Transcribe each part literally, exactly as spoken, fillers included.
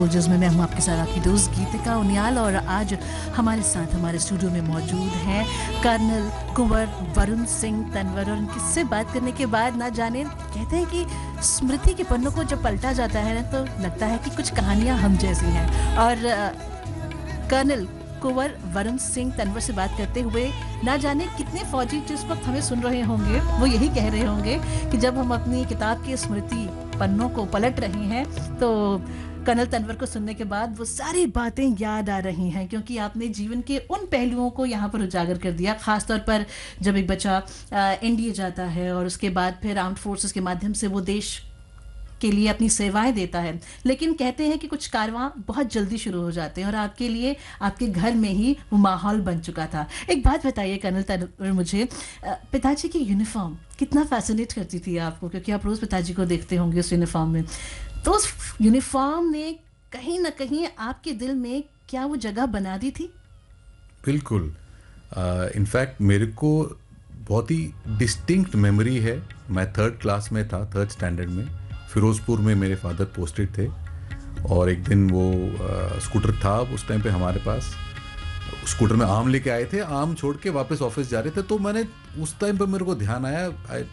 जिसमें मैं हूँ आपके साथ आपकी दोस्त गीतिका उनियाल और आज हमारे साथ हमारे स्टूडियो में मौजूद हैं कर्नल कुंवर वरुण सिंह तंवर और इनसे बात करने के बाद ना जाने कहते हैं कि स्मृति के पन्नों को जब पलटा जाता है ना तो लगता है कि कुछ कहानियाँ हम जैसी हैं। और कर्नल कुंवर वरुण सिंह तंवर से बात करते हुए ना जाने कितने फौजी जिस वक्त हमें सुन रहे होंगे वो यही कह रहे होंगे कि जब हम अपनी किताब के स्मृति पन्नों को पलट रहे हैं तो कर्नल तंवर को सुनने के बाद वो सारी बातें याद आ रही हैं, क्योंकि आपने जीवन के उन पहलुओं को यहाँ पर उजागर कर दिया, खासतौर पर जब एक बच्चा एनडीए जाता है और उसके बाद फिर आर्म्ड फोर्सेस के माध्यम से वो देश के लिए अपनी सेवाएं देता है। लेकिन कहते हैं कि कुछ कारवां बहुत जल्दी शुरू हो जाते हैं और आपके लिए आपके घर में ही वो माहौल बन चुका था। एक बात बताइए कर्नल तंवर मुझे, पिताजी की यूनिफॉर्म कितना फैसिनेट करती थी आपको, क्योंकि आप रोज पिताजी को देखते होंगे उस यूनिफॉर्म में, तो उस यूनिफॉर्म ने कहीं ना कहीं आपके दिल में क्या वो जगह बना दी थी? बिल्कुल। इनफैक्ट मेरे को बहुत ही डिस्टिंक्ट मेमोरी है। मैं थर्ड क्लास में था, थर्ड स्टैंडर्ड में, फिरोज़पुर में मेरे फादर पोस्टेड थे और एक दिन वो आ, स्कूटर था उस टाइम पे हमारे पास, स्कूटर में आम लेके आए थे, आम छोड़ के वापस ऑफिस जा रहे थे, तो मैंने उस टाइम पे मेरे को ध्यान आया,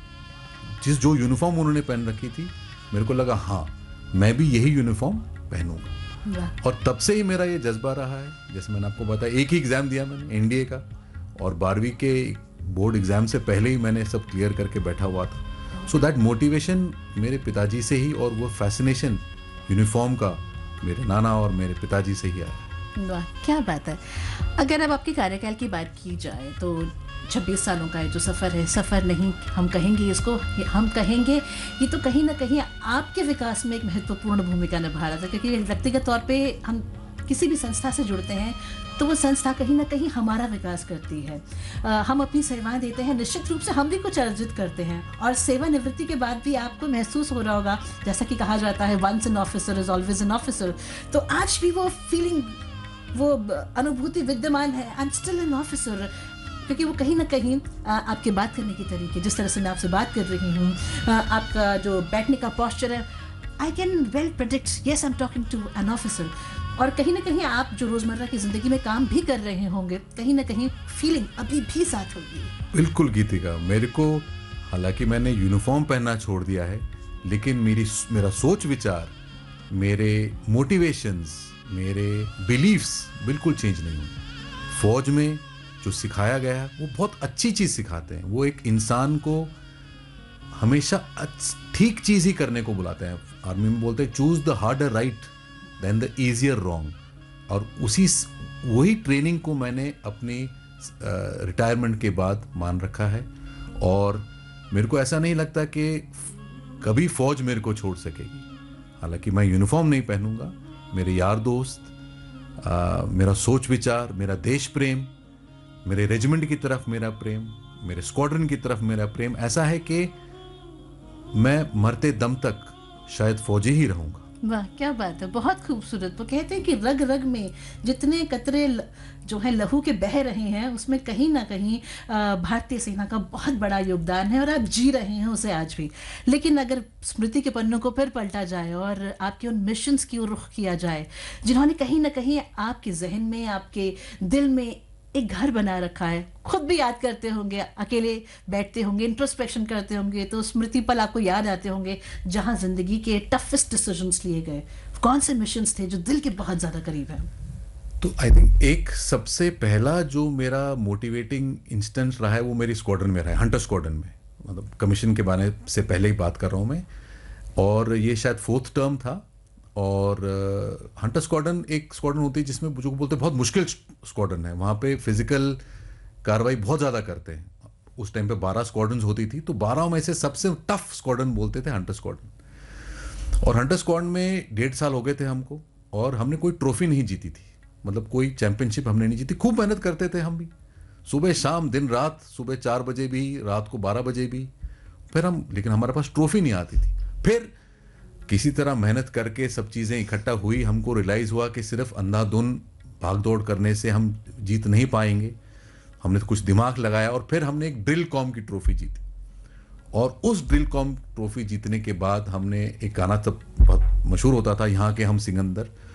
जिस जो यूनिफॉर्म उन्होंने पहन रखी थी, मेरे को लगा हाँ मैं भी यही यूनिफॉर्म पहनूंगा। और तब से ही मेरा ये जज्बा रहा है। जैसे मैंने आपको बताया, एक ही एग्ज़ाम दिया मैंने एनडीए का और बारहवीं के बोर्ड एग्ज़ाम से पहले ही मैंने सब क्लियर करके बैठा हुआ था। सो दैट मोटिवेशन मेरे पिताजी से ही और वो फैसिनेशन यूनिफॉर्म का मेरे नाना और मेरे पिताजी से ही आया। वाह, क्या बात है। अगर अब आपके कार्यकाल की बात की जाए तो छब्बीस सालों का है जो सफ़र है, सफ़र नहीं हम कहेंगे इसको, हम कहेंगे ये तो कहीं ना कहीं आपके विकास में एक महत्वपूर्ण भूमिका निभा रहा था, क्योंकि व्यक्तिगत तौर पे हम किसी भी संस्था से जुड़ते हैं तो वो संस्था कहीं ना कहीं हमारा विकास करती है। आ, हम अपनी सेवाएं देते हैं, निश्चित रूप से हम भी कुछ अर्जित करते हैं और सेवानिवृत्ति के बाद भी आपको महसूस हो रहा होगा, जैसा कि कहा जाता है once an officer is always an officer, तो आज भी वो फीलिंग, वो अनुभूति विद्यमान है, I am still an officer, क्योंकि वो कहीं ना कहीं आ, आपके बात करने के तरीके, जिस तरह से मैं आपसे बात कर रही हूँ, आपका जो बैठने का पोस्चर है, I can well predict yes I am talking to an officer. और कहीं ना कहीं आप जो रोज़मर्रा की ज़िंदगी में काम भी कर रहे होंगे, कहीं ना कहीं फीलिंग अभी भी साथ होगी। बिल्कुल गीतिका, मेरे को हालांकि मैंने यूनिफॉर्म पहनना छोड़ दिया है, लेकिन मेरी मेरा सोच विचार, मेरे मोटिवेशंस, मेरे बिलीव्स बिल्कुल चेंज नहीं हुए। फौज में जो सिखाया गया है वो बहुत अच्छी चीज़ सिखाते हैं। वो एक इंसान को हमेशा ठीक चीज़ ही करने को बुलाते हैं। आर्मी में बोलते हैं choose the harder right then the easier wrong, और उसी वही ट्रेनिंग को मैंने अपनी रिटायरमेंट के बाद मान रखा है। और मेरे को ऐसा नहीं लगता कि कभी फौज मेरे को छोड़ सकेगी। हालांकि मैं यूनिफॉर्म नहीं पहनूंगा, मेरे यार दोस्त, आ, मेरा सोच विचार, मेरा देश प्रेम, मेरे रेजिमेंट की तरफ मेरा प्रेम, मेरे स्क्वाड्रन की तरफ मेरा प्रेम ऐसा है कि मैं मरते दम तक शायद फौजी ही रहूंगा। वाह, क्या बात है, बहुत खूबसूरत। वो कहते हैं कि रग रग में जितने कतरे जो है लहू के बह रहे हैं उसमें कहीं ना कहीं भारतीय सेना का बहुत बड़ा योगदान है और आप जी रहे हैं उसे आज भी। लेकिन अगर स्मृति के पन्नों को फिर पलटा जाए और आपके उन मिशंस की ओर रुख किया जाए जिन्होंने कहीं ना कहीं आपके जहन में, आपके दिल में एक घर बना रखा है, खुद भी याद करते होंगे, अकेले बैठते होंगे, इंट्रोस्पेक्शन करते होंगे, तो स्मृति पल आपको याद आते होंगे जहां जिंदगी के टफेस्ट डिसीजंस लिए गए। कौन से मिशंस थे जो दिल के बहुत ज्यादा करीब हैं? तो आई थिंक एक सबसे पहला जो मेरा मोटिवेटिंग इंस्टेंस रहा है वो मेरी स्क्वाड्रन में रहा है, हंटर स्क्वाड्रन में। मतलब कमीशन के बारे से पहले ही बात कर रहा हूँ मैं, और ये शायद फोर्थ टर्म था। और हंटर स्क्वाड्रन एक स्क्वाड्रन होती है जिसमें जो बोलते हैं बहुत मुश्किल स्क्वाड्रन है, वहाँ पे फिजिकल कार्रवाई बहुत ज़्यादा करते हैं। उस टाइम पे बारह स्क्वाड्रन होती थी, तो बारह में से सबसे टफ स्क्वाड्रन बोलते थे हंटर स्क्वाड्रन। और हंटर स्क्वाड्रन में डेढ़ साल हो गए थे हमको, और हमने कोई ट्रॉफी नहीं जीती थी, मतलब कोई चैंपियनशिप हमने नहीं जीती। खूब मेहनत करते थे हम भी, सुबह शाम दिन रात, सुबह चार बजे भी, रात को बारह बजे भी, फिर हम, लेकिन हमारे पास ट्रॉफी नहीं आती थी। फिर किसी तरह मेहनत करके सब चीज़ें इकट्ठा हुई, हमको रियलाइज़ हुआ कि सिर्फ अंधाधुन भाग दौड़ करने से हम जीत नहीं पाएंगे। हमने कुछ दिमाग लगाया और फिर हमने एक ड्रिल कॉम की ट्रॉफी जीती। और उस ड्रिल कॉम ट्रॉफी जीतने के बाद हमने एक गाना तब बहुत मशहूर होता था, यहाँ के हम सिकंदर,